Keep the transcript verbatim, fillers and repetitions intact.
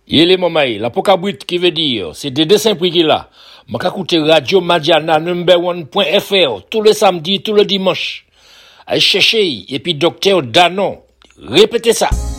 Il est mamay, la pokabrit qui veut dire, c'est des dessins prix qu'il a. M'a écouter Radio Madiana number one point F R tous les samedis, tous les dimanches. Allez chercher, et puis docteur Danon. Répétez ça.